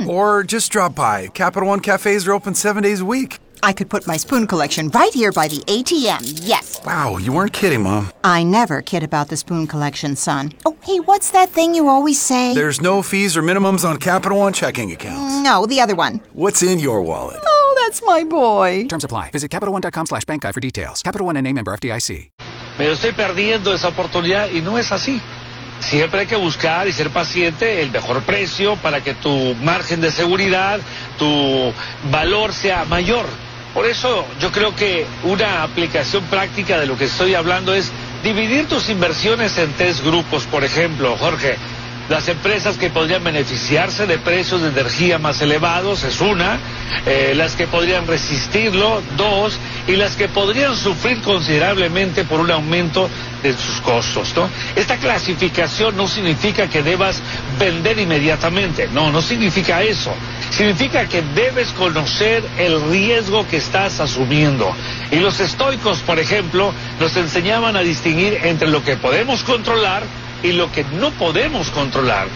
Or just drop by. Capital One cafes are open 7 days a week. I could put my spoon collection right here by the ATM, yes. Wow, you weren't kidding, Mom. I never kid about the spoon collection, son. Oh, hey, what's that thing you always say? There's no fees or minimums on Capital One checking accounts. No, the other one. What's in your wallet? Oh, that's my boy. Terms apply. Visit CapitalOne.com/bank guide for details. Capital One NA, member FDIC. Me estoy perdiendo esa oportunidad y no es así. Siempre hay que buscar y ser paciente el mejor precio para que tu margen de seguridad, tu valor sea mayor. Por eso yo creo que una aplicación práctica de lo que estoy hablando es dividir tus inversiones en 3 grupos. Por ejemplo, Jorge, las empresas que podrían beneficiarse de precios de energía más elevados es una, las que podrían resistirlo, 2, y las que podrían sufrir considerablemente por un aumento de sus costos, ¿no? Esta clasificación no significa que debas vender inmediatamente, no significa eso. Significa que debes conocer el riesgo que estás asumiendo. Y los estoicos, por ejemplo, nos enseñaban a distinguir entre lo que podemos controlar y lo que no podemos controlar.